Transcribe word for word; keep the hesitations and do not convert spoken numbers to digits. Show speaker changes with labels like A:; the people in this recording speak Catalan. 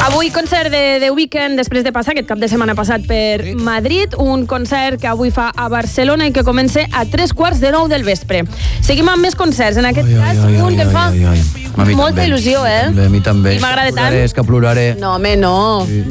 A: Avui concert de The Weeknd després de passar aquest cap de setmana passat per Madrid, un concert que avui fa a Barcelona i que comença a tres quarts de nou del vespre. Seguim amb més concerts, en aquest ai, cas ai, un ai, que em fa ai, ai, ai. molta també. il·lusió, eh?
B: També, a mi també.
A: I m'agrada tant.
B: És que ploraré.
A: No, home, no. Sí.